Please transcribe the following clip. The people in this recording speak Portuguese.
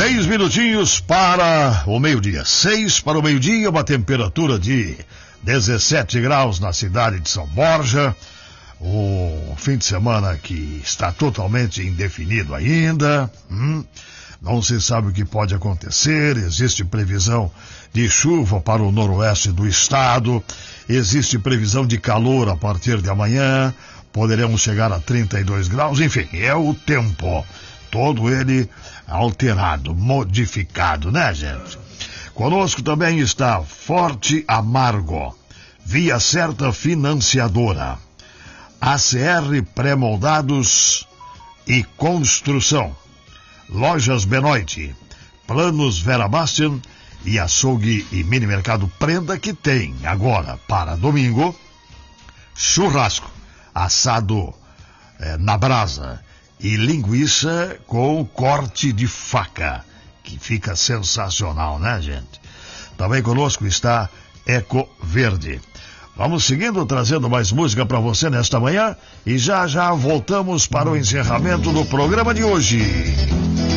6 minutinhos para o meio-dia. 6 para o meio-dia, uma temperatura de 17 graus na cidade de São Borja. O fim de semana que está totalmente indefinido ainda. Não se sabe o que pode acontecer. Existe previsão de chuva para o noroeste do estado. Existe previsão de calor a partir de amanhã. Poderemos chegar a 32 graus. Enfim, é o tempo. Todo ele alterado, modificado, né, gente? Conosco também está Forte Amargo, Via Certa Financiadora, ACR Pré-Moldados e Construção, Lojas Benoit, Planos Vera Bastian e Açougue e Mini Mercado Prenda, que tem agora para domingo churrasco, assado na brasa e linguiça com corte de faca, que fica sensacional, né, gente? Também conosco está Eco Verde. Vamos seguindo, trazendo mais música para você nesta manhã e já voltamos para o encerramento do programa de hoje.